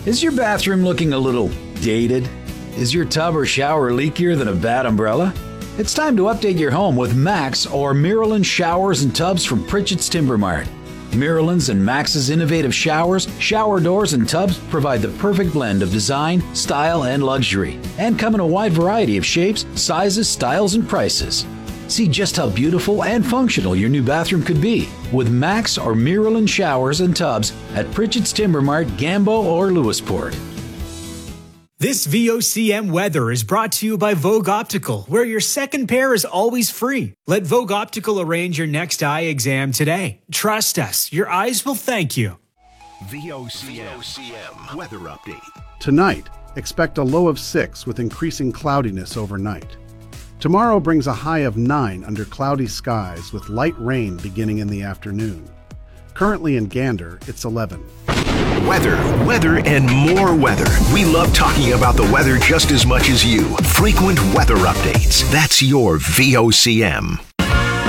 Is your bathroom looking a little dated? Is your tub or shower leakier than a bad umbrella? It's time to update your home with Max or Miralyn showers and tubs from Pritchett's Timber Mart. Miralyn's and Max's innovative showers, shower doors, and tubs provide the perfect blend of design, style, and luxury, and come in a wide variety of shapes, sizes, styles, and prices. See just how beautiful and functional your new bathroom could be with Max or Miralyn showers and tubs at Pritchett's Timber Mart, Gambo, or Lewisport. This VOCM weather is brought to you by Vogue Optical, where your second pair is always free. Let Vogue Optical arrange your next eye exam today. Trust us, your eyes will thank you. VOCM weather update. Tonight, expect a low of 6 with increasing cloudiness overnight. Tomorrow brings a high of 9 under cloudy skies with light rain beginning in the afternoon. Currently in Gander, it's 11. Weather, and more weather. We love talking about the weather just as much as you. Frequent weather updates. That's your VOCM.